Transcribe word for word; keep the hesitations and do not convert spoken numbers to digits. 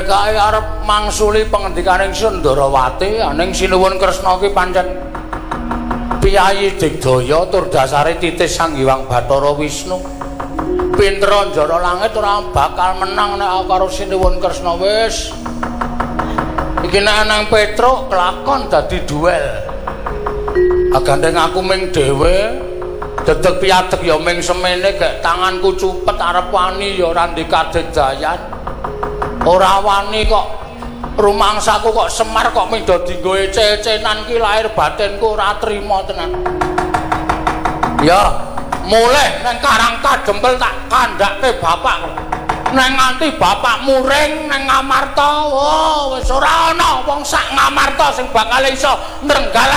kae arep mangsuli pangendikaning Sendrawati aning sinuwun Kresna ki pancen piyayi digdaya tur dasare titis Sang Hyang Bathara Wisnu. Pinter njara langit ora bakal menang nek karo sinuwun Kresna wis. Iki nek nang Petruk kelakon dadi duel. Agandeng aku ming dhewe dedeg piatek ya ming semene gek tanganku cupet arep wani ya ora ndek kadedayan. Ora wani kok rumangsaku kok Semar kok mindo dienggo ece-ecenan ki lahir batinku ora trima tenan. Ya, mulih nang Karang Kadempel tak kandhake bapak. Nang nganti bapak muring nang Ngamarta, oh wis ora ana wong sak Ngamarta sing bakal iso nrenggal